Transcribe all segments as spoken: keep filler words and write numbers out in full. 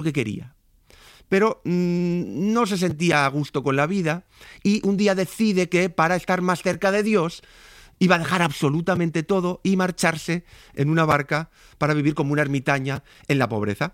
que quería. Pero mmm, no se sentía a gusto con la vida y un día decide que para estar más cerca de Dios iba a dejar absolutamente todo y marcharse en una barca para vivir como una ermitaña en la pobreza.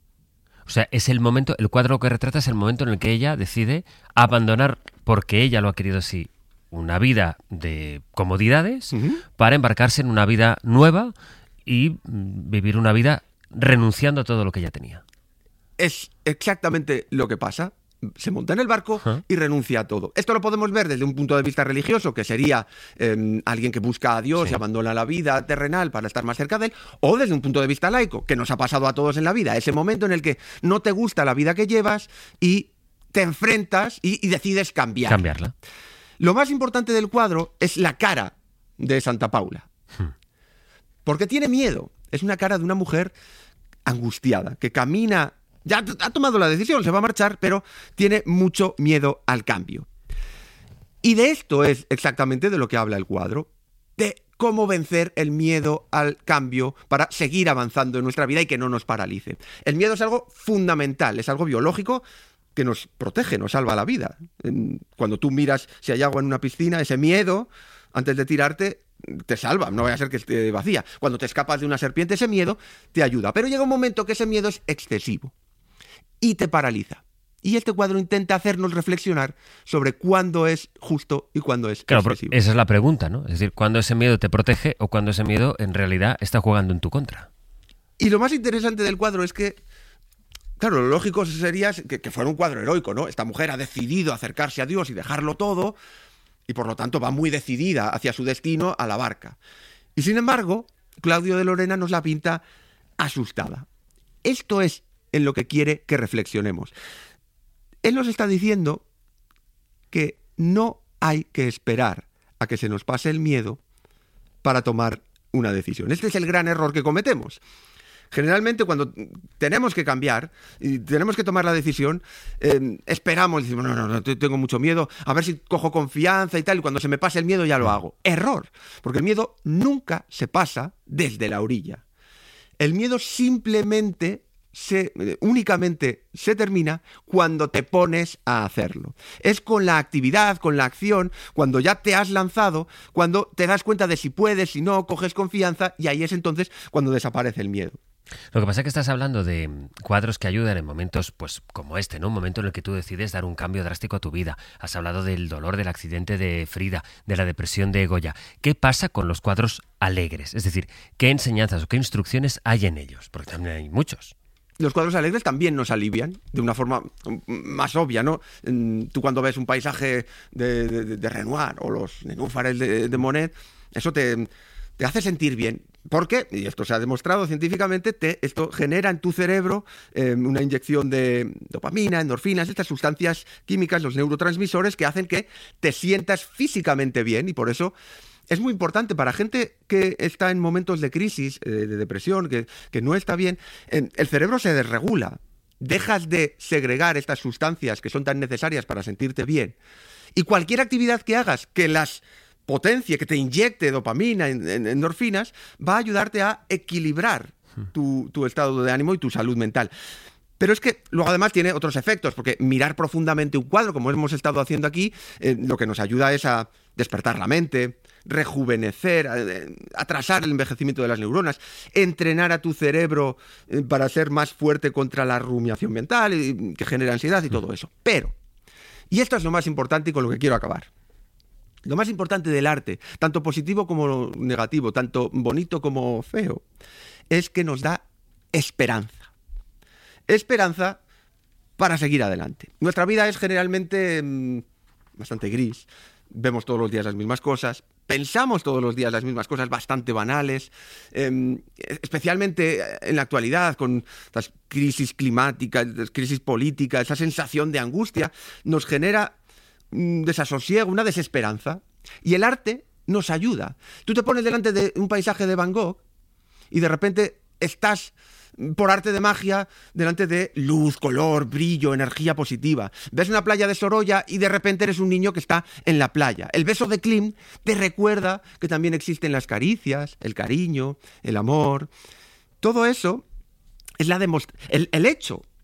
O sea, es el momento, el cuadro que retrata es el momento en el que ella decide abandonar, porque ella lo ha querido así, una vida de comodidades, uh-huh, para embarcarse en una vida nueva y vivir una vida renunciando a todo lo que ella tenía. Es exactamente lo que pasa. Se monta en el barco uh-huh. y renuncia a todo. Esto lo podemos ver desde un punto de vista religioso, que sería eh, alguien que busca a Dios sí. y abandona la vida terrenal para estar más cerca de él, o desde un punto de vista laico, que nos ha pasado a todos en la vida, ese momento en el que no te gusta la vida que llevas y te enfrentas y, y decides cambiar. cambiarla. Lo más importante del cuadro es la cara de Santa Paula, hmm. porque tiene miedo. Es una cara de una mujer angustiada, que camina. Ya ha tomado la decisión, se va a marchar, pero tiene mucho miedo al cambio. Y de esto es exactamente de lo que habla el cuadro, de cómo vencer el miedo al cambio para seguir avanzando en nuestra vida y que no nos paralice. El miedo es algo fundamental, es algo biológico que nos protege, nos salva la vida. Cuando tú miras si hay agua en una piscina, ese miedo, antes de tirarte, te salva, no vaya a ser que esté vacía. Cuando te escapas de una serpiente, ese miedo te ayuda. Pero llega un momento que ese miedo es excesivo y te paraliza. Y este cuadro intenta hacernos reflexionar sobre cuándo es justo y cuándo es claro, excesivo. Esa es la pregunta, ¿no? Es decir, ¿cuándo ese miedo te protege o cuándo ese miedo en realidad está jugando en tu contra? Y lo más interesante del cuadro es que, claro, lo lógico sería que, que fuera un cuadro heroico, ¿no? Esta mujer ha decidido acercarse a Dios y dejarlo todo, y por lo tanto va muy decidida hacia su destino, a la barca. Y sin embargo, Claudio de Lorena nos la pinta asustada. Esto es en lo que quiere que reflexionemos. Él nos está diciendo que no hay que esperar a que se nos pase el miedo para tomar una decisión. Este es el gran error que cometemos. Generalmente cuando tenemos que cambiar y tenemos que tomar la decisión, eh, esperamos, decimos, no, no, no, tengo mucho miedo, a ver si cojo confianza y tal, y cuando se me pase el miedo ya lo hago. Error, porque el miedo nunca se pasa desde la orilla. El miedo simplemente Se, únicamente se termina cuando te pones a hacerlo. Es con la actividad, con la acción, cuando ya te has lanzado, cuando te das cuenta de si puedes, si no, coges confianza, y ahí es entonces cuando desaparece el miedo. Lo que pasa es que estás hablando de cuadros que ayudan en momentos pues como este, ¿no? Un momento en el que tú decides dar un cambio drástico a tu vida. Has hablado del dolor del accidente de Frida, de la depresión de Goya. ¿Qué pasa con los cuadros alegres? Es decir, ¿qué enseñanzas o qué instrucciones hay en ellos? Porque también hay muchos. Los cuadros alegres también nos alivian de una forma más obvia, ¿no? Tú cuando ves un paisaje de, de, de Renoir o los nenúfares de, de Monet, eso te, te hace sentir bien. Porque, y esto se ha demostrado científicamente, te, esto genera en tu cerebro eh, una inyección de dopamina, endorfinas, estas sustancias químicas, los neurotransmisores que hacen que te sientas físicamente bien, y por eso es muy importante para gente que está en momentos de crisis, eh, de depresión, que, que no está bien. Eh, el cerebro se desregula. Dejas de segregar estas sustancias que son tan necesarias para sentirte bien. Y cualquier actividad que hagas que las potencie, que te inyecte dopamina, en, en, endorfinas, va a ayudarte a equilibrar tu, tu estado de ánimo y tu salud mental. Pero es que luego además tiene otros efectos, porque mirar profundamente un cuadro, como hemos estado haciendo aquí, eh, lo que nos ayuda es a despertar la mente, rejuvenecer, atrasar el envejecimiento de las neuronas, entrenar a tu cerebro para ser más fuerte contra la rumiación mental, que genera ansiedad y todo eso. Pero, y esto es lo más importante y con lo que quiero acabar, lo más importante del arte, tanto positivo como negativo, tanto bonito como feo, es que nos da esperanza. Esperanza para seguir adelante. Nuestra vida es generalmente mmm, bastante gris. Vemos todos los días las mismas cosas, pensamos todos los días las mismas cosas bastante banales, eh, especialmente en la actualidad con las crisis climáticas, las crisis políticas, esa sensación de angustia nos genera un desasosiego, una desesperanza, y el arte nos ayuda. Tú te pones delante de un paisaje de Van Gogh y de repente estás por arte de magia delante de luz, color, brillo, energía positiva. Ves una playa de Sorolla y de repente eres un niño que está en la playa. El beso de Klimt te recuerda que también existen las caricias, el cariño, el amor. Todo eso es la demostra- el, el hecho